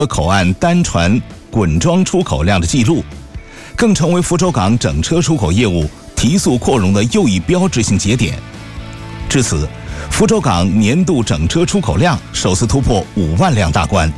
口岸单船滚装出口量的记录，更成为福州港整车出口业务提速扩容的又一标志性节点。至此，福州港年度整车出口量首次突破5万辆大关。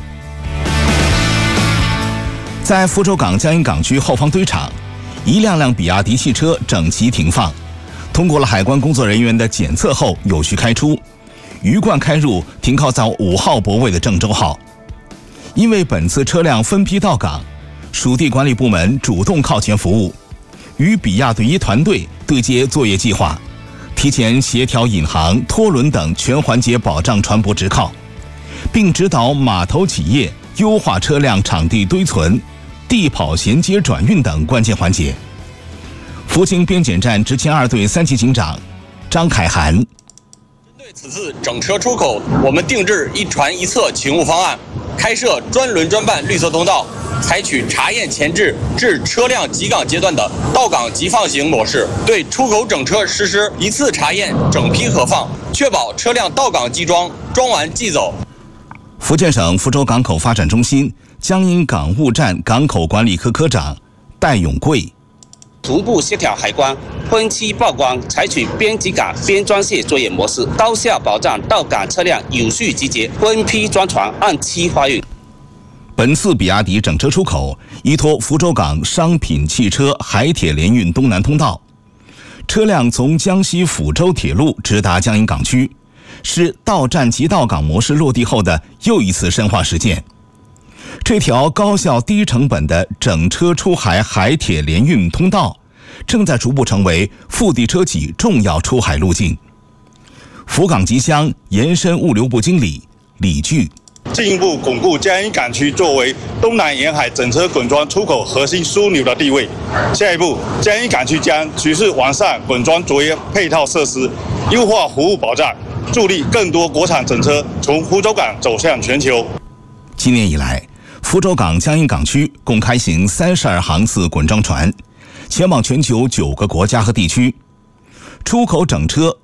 在福州港江阴港区后方堆场，一辆辆比亚迪汽车整齐停放，通过了海关工作人员的检测后有序开出，鱼贯开入停靠在5号泊位的郑州号。因为本次车辆分批到港，属地管理部门主动靠前服务，与比亚迪团队对接作业计划，提前协调引航、拖轮等全环节保障船舶直靠，并指导码头企业优化车辆场地堆存、地跑衔接转运等关键环节。福清边检站执勤2队3级警长张凯涵： 针对此次整车出口，我们定制一船一侧勤务方案，开设专轮专办绿色通道，采取查验前置至车辆集港阶段的到港即放行模式，对出口整车实施一次查验整批核放，确保车辆到港即装，装完即走。 福建省福州港口发展中心江阴港务站港口管理科科长戴永贵： 同步协调海关分期报关，采取边集港边装卸作业模式，高效保障到港车辆有序集结，分批装船，按期发运。 本次比亚迪整车出口依托福州港商品汽车海铁联运东南通道，车辆从江西抚州铁路直达江阴港区，是到站即到港模式落地后的又一次深化实践。这条高效低成本的整车出海海铁联运通道正在逐步成为副地车企重要出海路径。福港集箱延伸物流部经理李巨： 进一步巩固江阴港区作为东南沿海整车滚装出口核心枢纽的地位。下一步，江阴港区将持续完善滚装作业配套设施，优化服务保障，助力更多国产整车从福州港走向全球。 今年以来，福州港江阴港区共开行32航次滚装船，前往全球9个国家和地区，出口整车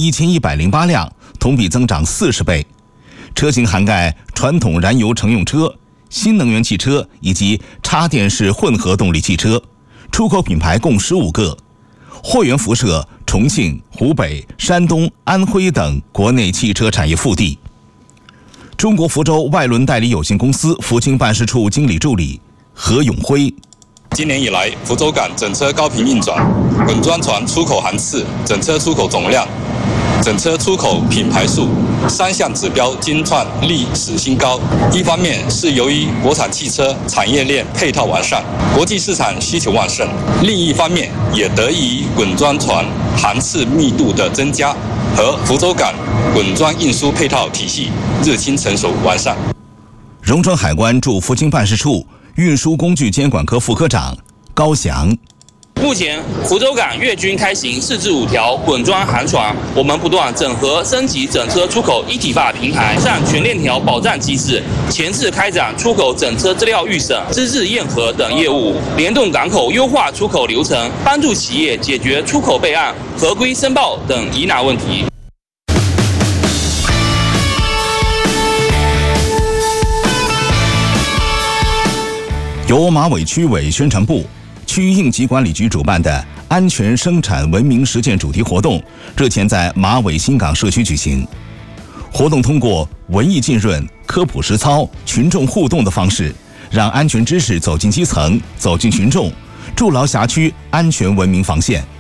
51108辆，同比增长40倍。车型涵盖传统燃油乘用车、新能源汽车以及插电式混合动力汽车，出口品牌共15个，货源辐射重庆、湖北、山东、安徽等国内汽车产业腹地。中国福州外轮代理有限公司福清办事处经理助理何永辉： 今年以来，福州港整车高频运转，滚装船出口航次、整车出口总量、整车出口品牌数3项指标均创历史新高。一方面是由于国产汽车产业链配套完善，国际市场需求旺盛；另一方面也得益于滚装船航次密度的增加和福州港滚装运输配套体系日趋成熟完善。 荣春海关驻福清办事处运输工具监管科副科长高翔： 目前，福州港月均开行4至5条滚装航船，我们不断整合升级整车出口一体化平台，上全链条保障机制，前置开展出口整车资料预审、资质验核等业务，联动港口优化出口流程，帮助企业解决出口备案、合规申报等疑难问题。 由马尾区委宣传部、区应急管理局主办的安全生产文明实践主题活动日前在马尾新港社区举行。活动通过文艺浸润、科普实操、群众互动的方式，让安全知识走进基层、走进群众，筑牢辖区安全文明防线。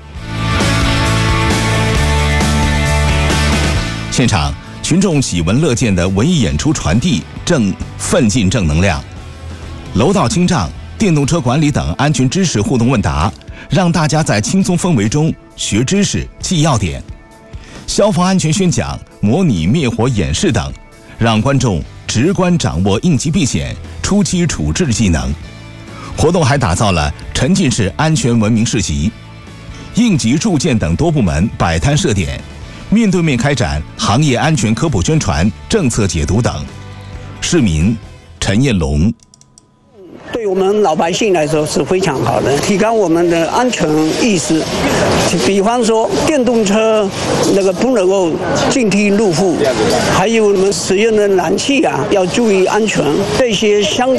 现场，群众喜闻乐见的文艺演出传递奋进正能量。楼道清障、电动车管理等安全知识互动问答，让大家在轻松氛围中学知识、记要点。消防安全宣讲、模拟灭火演示等，让观众直观掌握应急避险、初期处置技能。活动还打造了沉浸式安全文明市集，应急铸件等多部门摆摊设点，面对面开展行业安全科普宣传、政策解读等。市民陈彦龙： 对我们老百姓来说是非常好的，提高我们的安全意识。比方说，电动车不能够进梯入户，还有我们使用的燃气要注意安全，这些相关